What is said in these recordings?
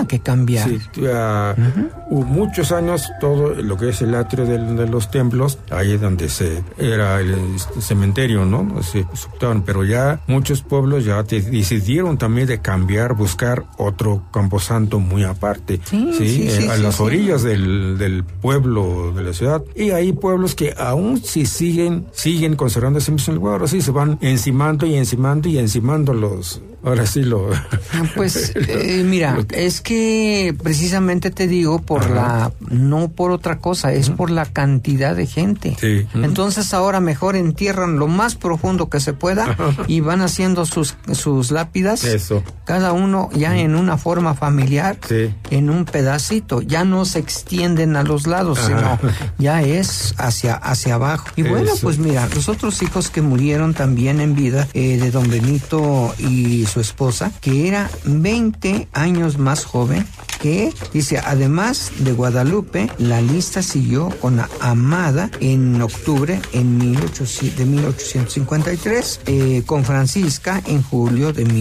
tenía que cambiar. Sí, hubo muchos años todo lo que es el atrio de los templos, ahí es donde era el cementerio, ¿no? Se ocultaban, pero ya muchos pueblos ya decidieron también de cambiar, buscar otro camposanto muy aparte, a las orillas del pueblo, de la ciudad. Y hay pueblos que aún si siguen conservando ese mismo lugar, ahora sí se van encimando los... Ahora sí Pues mira, es que precisamente te digo no por otra cosa, es por la cantidad de gente. Sí. Entonces ahora mejor entierran lo más profundo que se pueda y van haciendo sus lápidas. Eso. Cada uno ya en una forma familiar, en un pedacito. Ya no se extienden a los lados, sino ya es hacia abajo. Y bueno, pues mira, los otros hijos que murieron también en vida, de don Benito y su esposa, que era 20 años más joven, que dice, además de Guadalupe, la lista siguió con Amada en octubre de 1853, con Francisca en julio de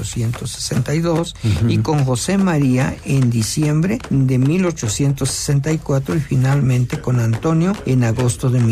1862 y con José María en diciembre de 1864 y finalmente con Antonio en agosto de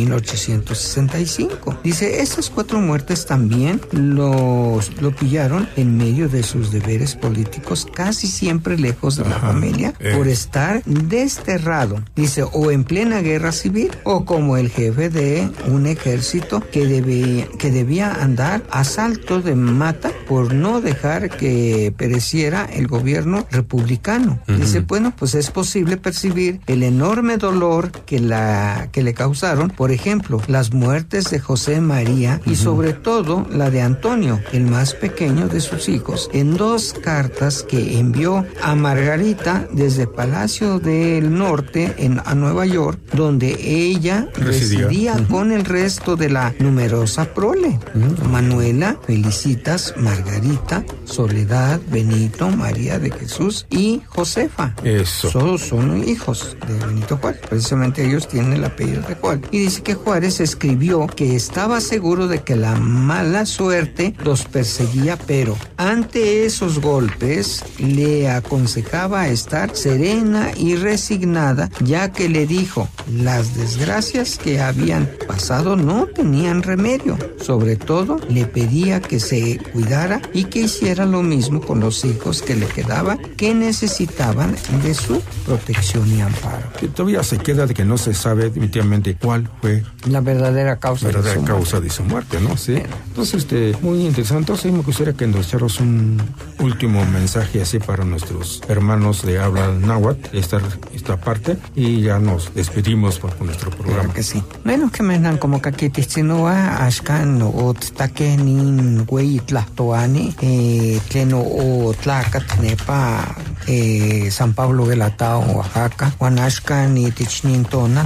1865. Dice, esas 4 muertes también lo pillaron en medio de sus deberes políticos, casi siempre lejos de la familia, por estar desterrado, dice, o en plena guerra civil, o como el jefe de un ejército que debía andar a salto de mata por no dejar que pereciera el gobierno republicano. Dice, bueno, pues es posible percibir el enorme dolor que le causaron, por ejemplo, las muertes de José María y sobre todo la de Antonio, el más pequeño de sus hijos, en 2 cartas que envió a Margarita desde Palacio del Norte a Nueva York, donde ella residía con el resto de la numerosa prole. Manuela, Felicitas, Margarita, Soledad, Benito, María de Jesús y Josefa. Eso. Todos son hijos de Benito Juárez. Precisamente ellos tienen el apellido de Juárez. Y dice que Juárez escribió que estaba seguro de que la mala suerte los perseguía, pero ante esos golpes le aconsejaba estar serena y resignada, ya que le dijo, las desgracias que habían pasado no tenían remedio. Sobre todo, le pedía que se cuidara y que hiciera lo mismo con los hijos que le quedaban, que necesitaban de su protección y amparo. Que todavía se queda de que no se sabe definitivamente cuál fue la verdadera causa de su muerte, ¿no? Sí. Entonces, muy interesante. Entonces, me gustaría que nos echaros un último mensaje así para nuestros hermanos de habla náhuatl, esta parte, y ya nos despedimos por nuestro programa. Claro que sí. Bueno, que me dan como que tichinoa, ashkan o take nin güey tlahtoani, tleno o tlacat nepa, San Pablo Guelatao, Oaxaca, Huanashkan y Tichnintona,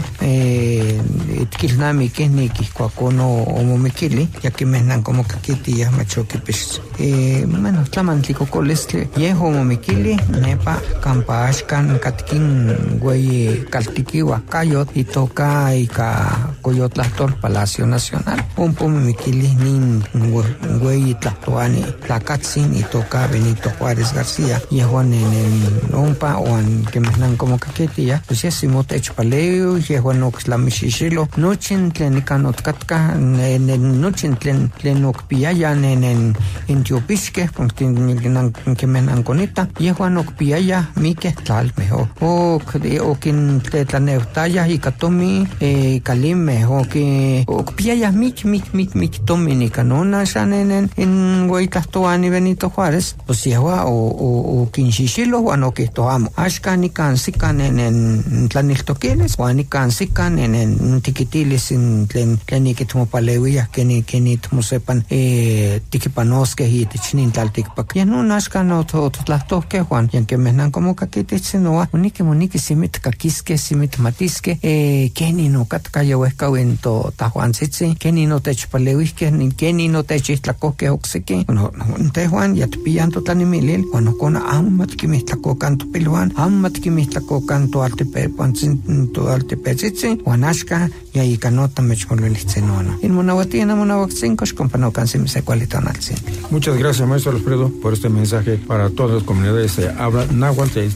Tkilnami que ni Quiscuacono o Momekili, ya que me dan como que tía machoque pues, bueno, tlamantlico colestle, viejo Momekili, nepa, Campashkan, Catkin, güey, Caltiqui, Huacayot, y toca y Coyotlastor, Palacio Nacional, un Momekili, nin, güey, Tlatoani, Tlacatzin, y toca Benito Juárez García, y Juan en Ompa o en que me dan como caquetilla, pues ya si mot echpaleo, y Juan Oxlamichilo, nochen tlenicanot catka, nochen tlenocpiaya, en Tiopisque, que me dan conita, y Juan Ocpiaya, Mike, tal mejor, o quien tletlaneutaya y catomi, calim mejor, que Ocpiaya, Mik, Dominica, no nashan en Guaitastoani Benito Juárez, pues ya o Quinchichilo, Juan Oquistoamo, Ashkani Kansikan en Tlaniltoquiles, Juan y Kansikan en Tiquitiles, en Tleniquitmopaleuya, que ni sepan, Tiquipanosque y Tichnintalticpac. Ya no Nashkan o Tlastoque, Juan, y en que me dan como caquitechinoa, Monique, Simit Caquisque, Simit Matisque, Kenny no Catcayahuesca en Tajuan Sitsi, Kenny no Techpaleuis, Kenny no Techistlacoque Oxeque, no, te Juan, ya te pillan Tlanimilil, Juan Ocona, Amatquimistlaco canto Piluan, Amatquimistlaco canto Altepe, Pancinto Altepezitzi, Juanashka, y ahí canota Mechmolvelitzenono. En Monahuatina, Monahuaxincos, Companocan, Semisecualitan al centro. Muchas gracias, maestro Alfredo, por este mensaje para todas las comunidades de habla náhuatl.